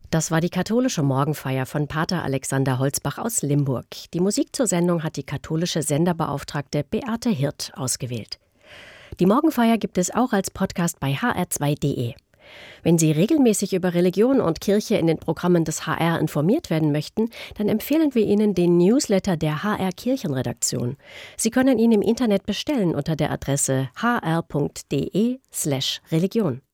Das war die katholische Morgenfeier von Pater Alexander Holzbach aus Limburg. Die Musik zur Sendung hat die katholische Senderbeauftragte Beate Hirt ausgewählt. Die Morgenfeier gibt es auch als Podcast bei hr2.de. Wenn Sie regelmäßig über Religion und Kirche in den Programmen des HR informiert werden möchten, dann empfehlen wir Ihnen den Newsletter der HR Kirchenredaktion. Sie können ihn im Internet bestellen unter der Adresse hr.de/religion.